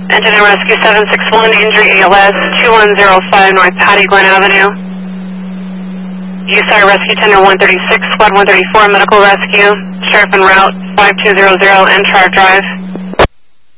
Engine and Rescue 761, injury ALS 2105 North Patty Glen Avenue. USAR Rescue Tender 136, Squad 134, Medical Rescue, Sheriff en route 5200 Entrar Drive.